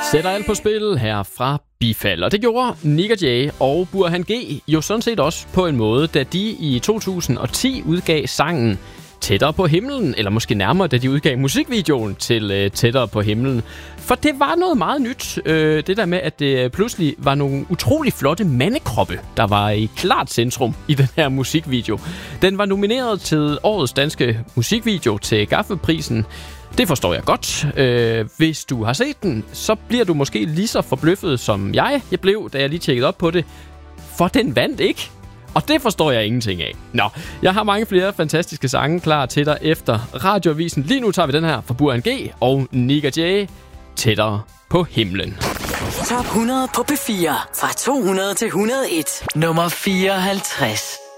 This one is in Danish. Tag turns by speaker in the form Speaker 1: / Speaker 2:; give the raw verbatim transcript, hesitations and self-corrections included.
Speaker 1: Sætter alt på spil her fra Bifald. Og det gjorde Nick og Jay og Burhan G jo sådan set også på en måde, da de i to tusind og ti udgav sangen Tættere på himlen, eller måske nærmere, da de udgav musikvideoen til øh, Tættere på himlen. For det var noget meget nyt, øh, det der med, at det pludselig var nogle utrolig flotte mandekroppe, der var i klart centrum i den her musikvideo. Den var nomineret til årets danske musikvideo til Gaffaprisen. Det forstår jeg godt. Øh, hvis du har set den, så bliver du måske lige så forbløffet, som jeg, jeg blev, da jeg lige tjekkede op på det. For den vandt ikke. Og det forstår jeg ingenting af. Nå, jeg har mange flere fantastiske sange klar til dig efter Radioavisen. Lige nu tager vi den her fra Burhan G og Nick og Jay, Tættere på himlen.
Speaker 2: Top hundrede på P fire. Fra to hundrede til et hundrede og en. Nummer fireoghalvtreds.